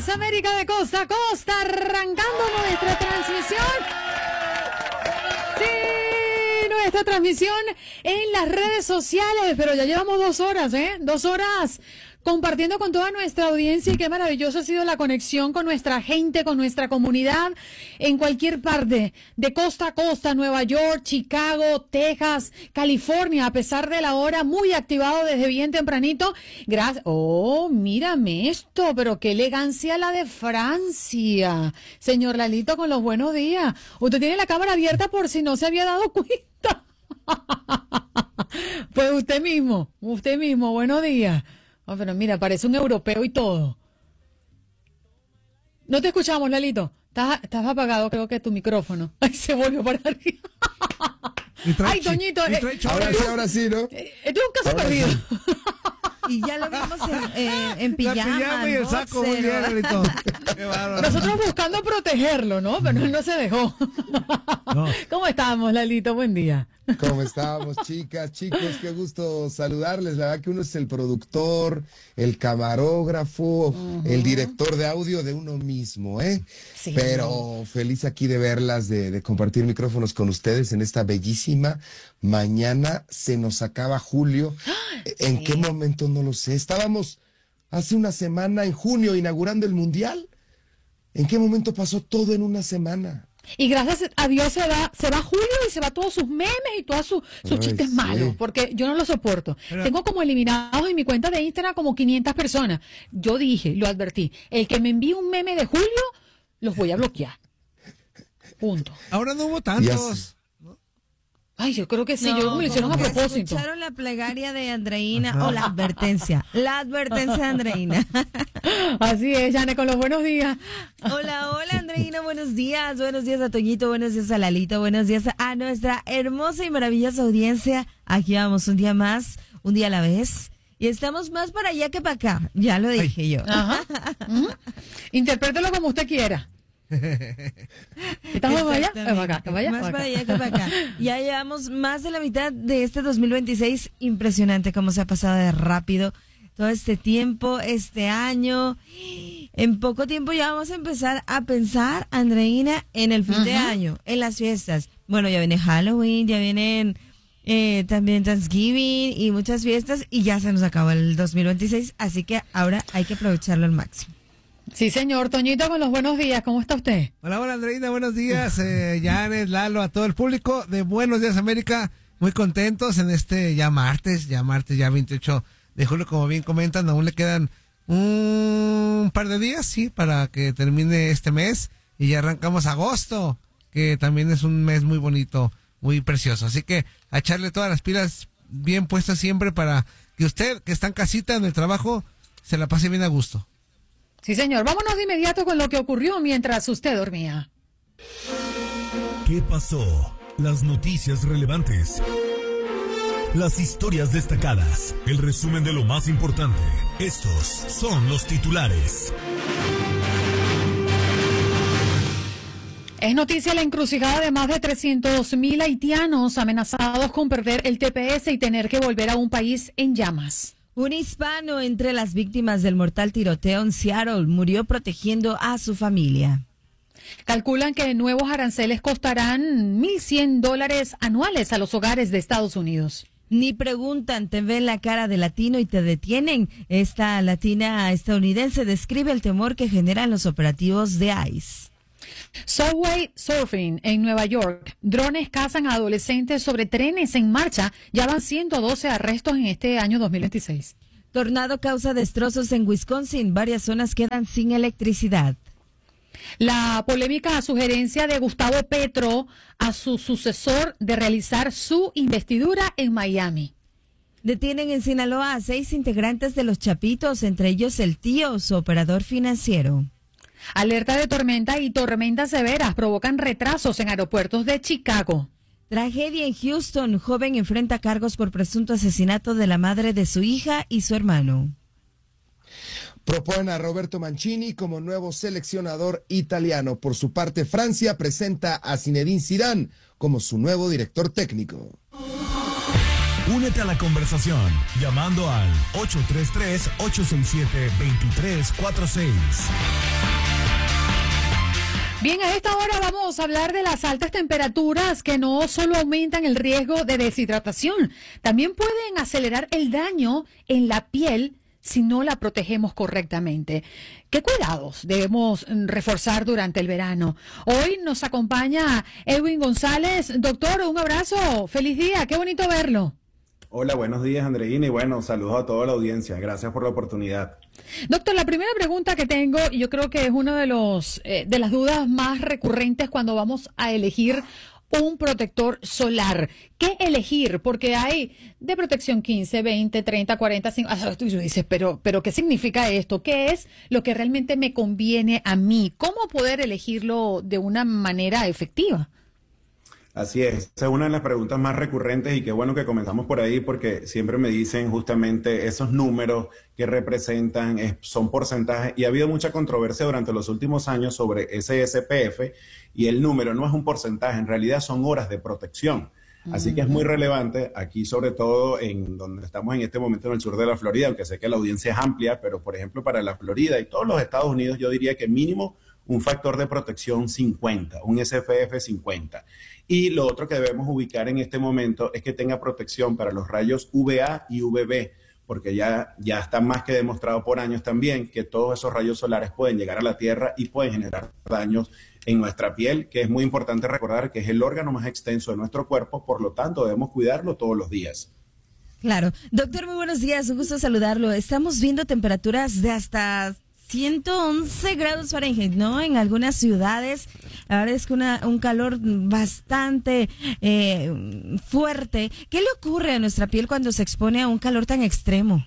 días, América de costa a costa, arrancando nuestra transmisión. Sí, nuestra transmisión en las redes sociales, pero ya llevamos 2 horas, 2 horas compartiendo con toda nuestra audiencia y qué maravilloso ha sido la conexión con nuestra gente, con nuestra comunidad en cualquier parte, de costa a costa, Nueva York, Chicago, Texas, California, a pesar de la hora, muy activado desde bien tempranito. Gracias. Oh, mírame esto, pero qué elegancia la de Francia. Señor Lalito, con los buenos días. Usted tiene la cámara abierta por si no se había dado cuenta. Pues usted mismo, buenos días. Oh, pero mira, parece un europeo y todo. No te escuchamos, Lalito. Estás apagado, creo que tu micrófono. Ay, se volvió para arriba. Ay, Toñito. Ahora sí, ¿no? Esto es un caso perdido. Y ya lo vimos en pijama. La pijama y el saco, muy bien, Lalito. Qué bárbaro. Nosotros buscando protegerlo, ¿no? Pero él no se dejó. No. ¿Cómo estamos, Lalito? Buen día. ¿Cómo estamos, chicas, chicos? Qué gusto saludarles. La verdad que uno es el productor, el camarógrafo, el director de audio de uno mismo, ¿eh? Sí. Pero feliz aquí de verlas, de compartir micrófonos con ustedes en esta bellísima mañana. Se nos acaba julio. ¿En qué momento? No lo sé. Estábamos hace una semana, en junio, inaugurando el Mundial. ¿En qué momento pasó todo en una semana? Y gracias a Dios se va julio y se va todos sus memes y todos sus chistes malos, porque yo no los soporto. Pero tengo como eliminados en mi cuenta de Instagram como 500 personas. Yo dije, lo advertí, el que me envíe un meme de julio, los voy a bloquear. Punto. Ahora no hubo tantos. Ay, yo creo que sí, yo creo que me lo hicieron a propósito. Escucharon la plegaria de Andreina o la advertencia de Andreina. Así es, Yane, con los buenos días. Hola, Andreina, buenos días a Toñito, buenos días a Lalito, buenos días a nuestra hermosa y maravillosa audiencia. Aquí vamos un día más, un día a la vez. Y estamos más para allá que para acá, ya lo dije yo. Ajá. Interprételo como usted quiera. ¿Estamos allá? Más para allá que para acá. Ya llevamos más de la mitad de este 2026. Impresionante cómo se ha pasado de rápido todo este tiempo, este año. En poco tiempo ya vamos a empezar a pensar, Andreina, en el fin de año, en las fiestas. Bueno, ya viene Halloween, ya vienen también Thanksgiving y muchas fiestas y ya se nos acabó el 2026, así que ahora hay que aprovecharlo al máximo. Sí, señor. Toñito, con los buenos días. ¿Cómo está usted? Hola, Andreina, buenos días. Janes, Lalo, a todo el público de Buenos Días América. Muy contentos en este ya martes, ya 28 de julio, como bien comentan. Aún le quedan un par de días, sí, para que termine este mes. Y ya arrancamos agosto, que también es un mes muy bonito, muy precioso. Así que a echarle todas las pilas bien puestas siempre para que usted, que está en casita, en el trabajo, se la pase bien a gusto. Sí, señor. Vámonos de inmediato con lo que ocurrió mientras usted dormía. ¿Qué pasó? Las noticias relevantes. Las historias destacadas. El resumen de lo más importante. Estos son los titulares. Es noticia la encrucijada de más de 300.000 haitianos amenazados con perder el TPS y tener que volver a un país en llamas. Un hispano entre las víctimas del mortal tiroteo en Seattle murió protegiendo a su familia. Calculan que nuevos aranceles costarán $1,100 anuales a los hogares de Estados Unidos. Ni preguntan, te ven la cara de latino y te detienen. Esta latina estadounidense describe el temor que generan los operativos de ICE. Subway Surfing en Nueva York. Drones cazan a adolescentes sobre trenes en marcha. Ya van 112 arrestos en este año 2026. Tornado causa destrozos en Wisconsin. Varias zonas quedan sin electricidad. La polémica sugerencia de Gustavo Petro a su sucesor de realizar su investidura en Miami. Detienen en Sinaloa a 6 integrantes de los Chapitos, entre ellos el tío, su operador financiero. Alerta de tormenta y tormentas severas provocan retrasos en aeropuertos de Chicago. Tragedia en Houston. Joven enfrenta cargos por presunto asesinato de la madre de su hija y su hermano. Proponen a Roberto Mancini como nuevo seleccionador italiano. Por su parte, Francia presenta a Zinedine Zidane como su nuevo director técnico. Únete a la conversación llamando al 833-867-2346. Bien, a esta hora vamos a hablar de las altas temperaturas que no solo aumentan el riesgo de deshidratación, también pueden acelerar el daño en la piel si no la protegemos correctamente. ¿Qué cuidados debemos reforzar durante el verano? Hoy nos acompaña Edwin González. Doctor, un abrazo. Feliz día. Qué bonito verlo. Hola, buenos días, Andreina, y bueno, saludos a toda la audiencia. Gracias por la oportunidad. Doctor, la primera pregunta que tengo, y yo creo que es una de las dudas más recurrentes cuando vamos a elegir un protector solar. ¿Qué elegir? Porque hay de protección 15, 20, 30, 40, 50. Tú dices, pero ¿qué significa esto? ¿Qué es lo que realmente me conviene a mí? ¿Cómo poder elegirlo de una manera efectiva? Así es, esa es una de las preguntas más recurrentes y qué bueno que comenzamos por ahí porque siempre me dicen justamente esos números que representan, son porcentajes y ha habido mucha controversia durante los últimos años sobre ese SPF y el número no es un porcentaje, en realidad son horas de protección. Así que es muy relevante aquí, sobre todo en donde estamos en este momento en el sur de la Florida, aunque sé que la audiencia es amplia, pero por ejemplo para la Florida y todos los Estados Unidos yo diría que mínimo un factor de protección 50, un SPF 50. Y lo otro que debemos ubicar en este momento es que tenga protección para los rayos UVA y UVB, porque ya está más que demostrado por años también que todos esos rayos solares pueden llegar a la Tierra y pueden generar daños en nuestra piel, que es muy importante recordar que es el órgano más extenso de nuestro cuerpo, por lo tanto debemos cuidarlo todos los días. Claro. Doctor, muy buenos días, un gusto saludarlo. Estamos viendo temperaturas de hasta 111 grados Fahrenheit, ¿no? En algunas ciudades, la verdad es que un calor bastante fuerte. ¿Qué le ocurre a nuestra piel cuando se expone a un calor tan extremo?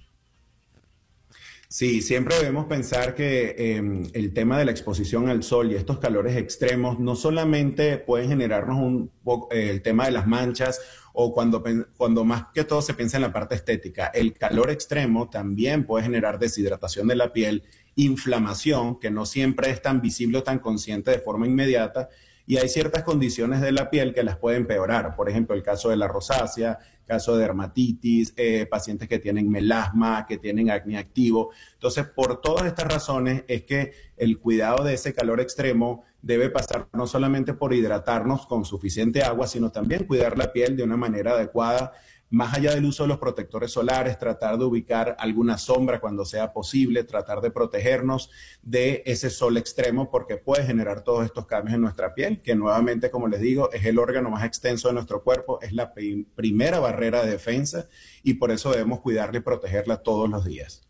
Sí, siempre debemos pensar que el tema de la exposición al sol y estos calores extremos no solamente pueden generarnos el tema de las manchas o cuando más que todo se piensa en la parte estética. El calor extremo también puede generar deshidratación de la piel, inflamación, que no siempre es tan visible o tan consciente de forma inmediata, y hay ciertas condiciones de la piel que las pueden empeorar. Por ejemplo, el caso de la rosácea, caso de dermatitis, pacientes que tienen melasma, que tienen acné activo. Entonces, por todas estas razones es que el cuidado de ese calor extremo debe pasar no solamente por hidratarnos con suficiente agua, sino también cuidar la piel de una manera adecuada. Más allá del uso de los protectores solares, tratar de ubicar alguna sombra cuando sea posible, tratar de protegernos de ese sol extremo porque puede generar todos estos cambios en nuestra piel, que nuevamente, como les digo, es el órgano más extenso de nuestro cuerpo, es la primera barrera de defensa y por eso debemos cuidarla y protegerla todos los días.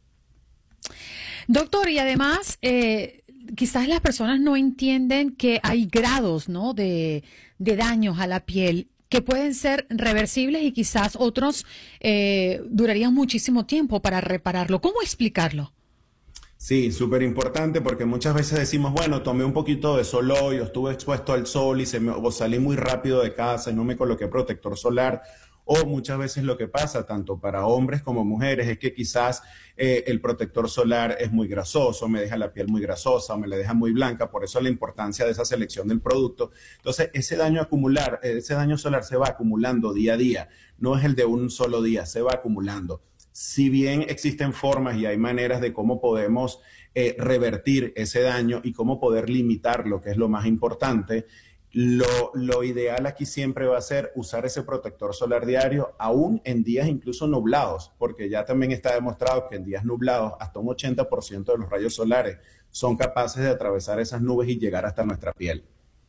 Doctor, y además, quizás las personas no entienden que hay grados, ¿no?, de daños a la piel que pueden ser reversibles y quizás otros durarían muchísimo tiempo para repararlo. ¿Cómo explicarlo? Sí, súper importante porque muchas veces decimos, bueno, tomé un poquito de sol hoy, o estuve expuesto al sol y o salí muy rápido de casa y no me coloqué protector solar. O muchas veces lo que pasa, tanto para hombres como mujeres, es que quizás el protector solar es muy grasoso, me deja la piel muy grasosa o me la deja muy blanca, por eso la importancia de esa selección del producto. Entonces, ese daño solar se va acumulando día a día, no es el de un solo día, se va acumulando. Si bien existen formas y hay maneras de cómo podemos revertir ese daño y cómo poder limitarlo, que es lo más importante, lo ideal aquí siempre va a ser usar ese protector solar diario, aún en días incluso nublados, porque ya también está demostrado que en días nublados hasta un 80% de los rayos solares son capaces de atravesar esas nubes y llegar hasta nuestra piel.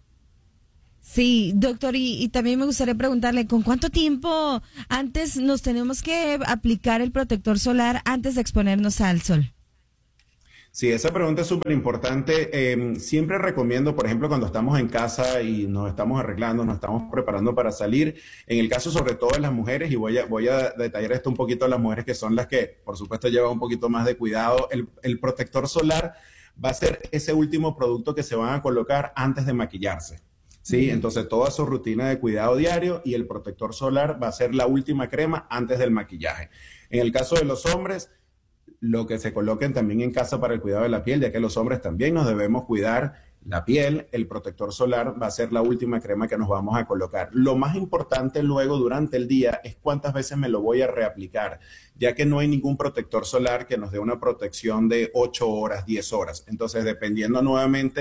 Sí, doctor, y también me gustaría preguntarle, ¿con cuánto tiempo antes nos tenemos que aplicar el protector solar antes de exponernos al sol? Sí, esa pregunta es súper importante. Siempre recomiendo, por ejemplo, cuando estamos en casa y nos estamos arreglando, nos estamos preparando para salir, en el caso sobre todo de las mujeres, y voy a detallar esto un poquito a las mujeres que son las que, por supuesto, llevan un poquito más de cuidado. El protector solar va a ser ese último producto que se van a colocar antes de maquillarse. Sí, entonces toda su rutina de cuidado diario y el protector solar va a ser la última crema antes del maquillaje. En el caso de los hombres, lo que se coloquen también en casa para el cuidado de la piel, ya que los hombres también nos debemos cuidar la piel, el protector solar va a ser la última crema que nos vamos a colocar. Lo más importante luego durante el día es cuántas veces me lo voy a reaplicar, ya que no hay ningún protector solar que nos dé una protección de 8 horas, 10 horas. Entonces, dependiendo nuevamente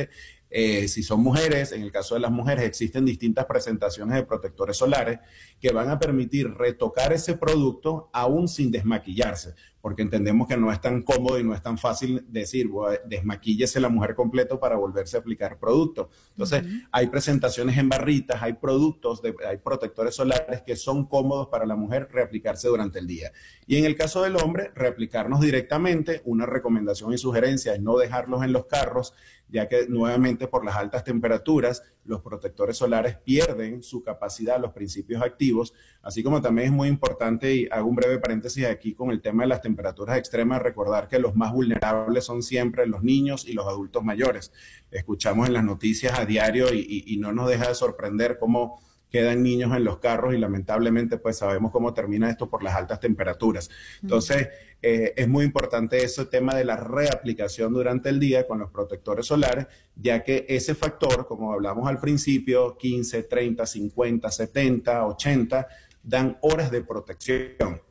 Si son mujeres, en el caso de las mujeres, existen distintas presentaciones de protectores solares que van a permitir retocar ese producto aún sin desmaquillarse, porque entendemos que no es tan cómodo y no es tan fácil decir, desmaquíllese la mujer completo para volverse a aplicar producto. Entonces, hay presentaciones en barritas, hay hay protectores solares que son cómodos para la mujer reaplicarse durante el día. Y en el caso del hombre, reaplicarnos directamente. Una recomendación y sugerencia es no dejarlos en los carros, ya que nuevamente por las altas temperaturas los protectores solares pierden su capacidad, los principios activos, así como también es muy importante, y hago un breve paréntesis aquí con el tema de las temperaturas extremas, recordar que los más vulnerables son siempre los niños y los adultos mayores. Escuchamos en las noticias a diario y no nos deja de sorprender cómo quedan niños en los carros y lamentablemente pues sabemos cómo termina esto por las altas temperaturas. Entonces, es muy importante ese tema de la reaplicación durante el día con los protectores solares, ya que ese factor, como hablamos al principio, 15, 30, 50, 70, 80, dan horas de protección.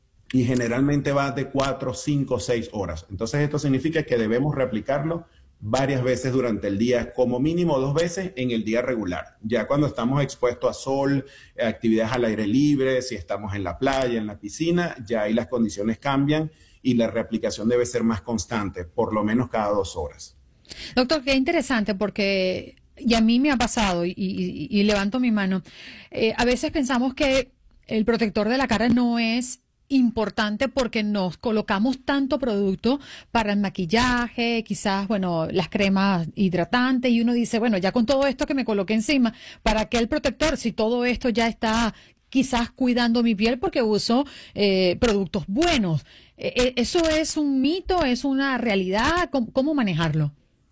Y generalmente va de 4, 5, 6 horas. Entonces, esto significa que debemos reaplicarlo varias veces durante el día, como mínimo 2 veces en el día regular. Ya cuando estamos expuestos a sol, actividades al aire libre, si estamos en la playa, en la piscina, ya ahí las condiciones cambian y la reaplicación debe ser más constante, por lo menos cada 2 horas. Doctor, qué interesante porque, y a mí me ha pasado, y levanto mi mano, a veces pensamos que el protector de la cara no es importante porque nos colocamos tanto producto para el maquillaje, quizás, bueno, las cremas hidratantes, y uno dice, bueno, ya con todo esto que me coloqué encima, ¿para qué el protector? Si todo esto ya está quizás cuidando mi piel porque uso productos buenos. ¿Eso es un mito? ¿Es una realidad? ¿Cómo manejarlo?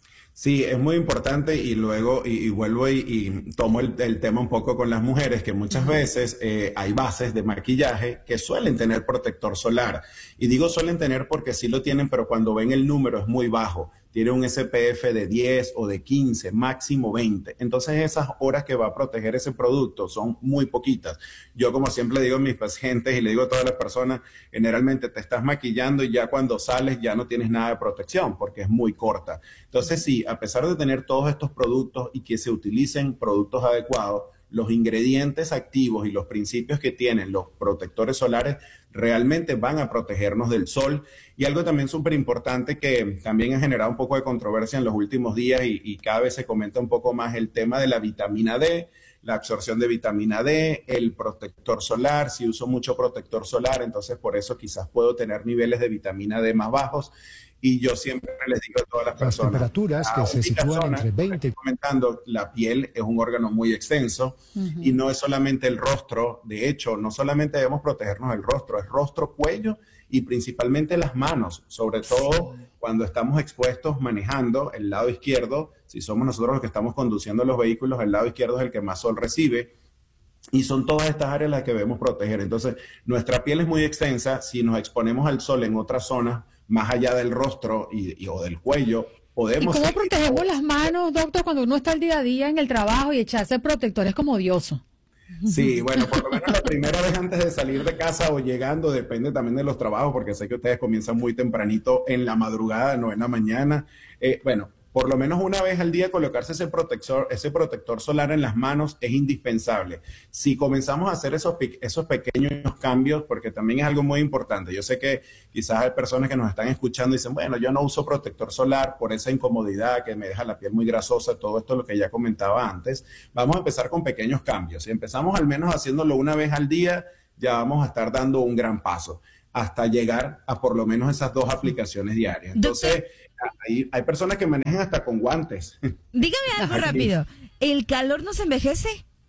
Sí, es muy importante y luego y vuelvo y tomo el tema un poco con las mujeres, que muchas veces hay bases de maquillaje que suelen tener protector solar. Y digo suelen tener porque sí lo tienen, pero cuando ven el número es muy bajo. Tiene un SPF de 10 o de 15, máximo 20. Entonces esas horas que va a proteger ese producto son muy poquitas. Yo como siempre le digo a mis pacientes y le digo a todas las personas, generalmente te estás maquillando y ya cuando sales ya no tienes nada de protección porque es muy corta. Entonces sí, a pesar de tener todos estos productos y que se utilicen productos adecuados, los ingredientes activos y los principios que tienen los protectores solares realmente van a protegernos del sol. Y algo también súper importante que también ha generado un poco de controversia en los últimos días y cada vez se comenta un poco más, el tema de la vitamina D, la absorción de vitamina D, el protector solar. Si uso mucho protector solar, entonces por eso quizás puedo tener niveles de vitamina D más bajos. Y yo siempre les digo a todas las personas, temperaturas que se sitúan entre 20. Comentando, la piel es un órgano muy extenso y no es solamente el rostro. De hecho, no solamente debemos protegernos del rostro, es rostro, cuello y principalmente las manos, sobre todo cuando estamos expuestos manejando el lado izquierdo. Si somos nosotros los que estamos conduciendo los vehículos, el lado izquierdo es el que más sol recibe. Y son todas estas áreas las que debemos proteger. Entonces, nuestra piel es muy extensa. Si nos exponemos al sol en otras zonas, más allá del rostro o del cuello, podemos... ¿Y cómo protegemos las manos, doctor, cuando uno está el día a día en el trabajo y echarse protector es como odioso? Sí, bueno, por lo menos la primera vez antes de salir de casa o llegando, depende también de los trabajos, porque sé que ustedes comienzan muy tempranito en la madrugada, no en la mañana. Bueno, por lo menos una vez al día colocarse ese protector solar en las manos es indispensable. Si comenzamos a hacer esos pequeños cambios, porque también es algo muy importante. Yo sé que quizás hay personas que nos están escuchando y dicen, bueno, yo no uso protector solar por esa incomodidad que me deja la piel muy grasosa, todo esto lo que ya comentaba antes. Vamos a empezar con pequeños cambios. Si empezamos al menos haciéndolo una vez al día, ya vamos a estar dando un gran paso hasta llegar a por lo menos esas 2 aplicaciones diarias. Entonces, hay personas que manejan hasta con guantes. Dígame algo rápido. ¿El calor nos envejece?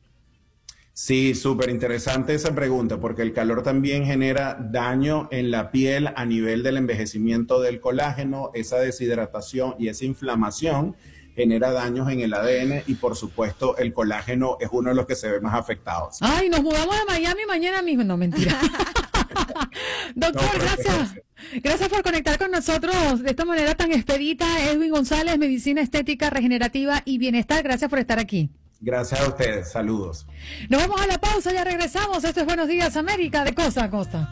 Sí, súper interesante esa pregunta, porque el calor también genera daño en la piel a nivel del envejecimiento del colágeno, esa deshidratación y esa inflamación genera daños en el ADN y por supuesto el colágeno es uno de los que se ve más afectados. Ay, nos mudamos de Miami mañana mismo. No, mentira. Doctor, gracias. Gracias por conectar con nosotros de esta manera tan expedita. Edwin González, Medicina Estética Regenerativa y Bienestar. Gracias por estar aquí. Gracias a ustedes. Saludos. Nos vamos a la pausa, ya regresamos. Esto es Buenos Días América, de costa a costa.